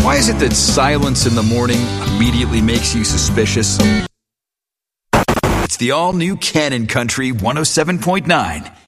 Why is it that silence in the morning immediately makes you suspicious? It's the all-new Cannon Country 107.9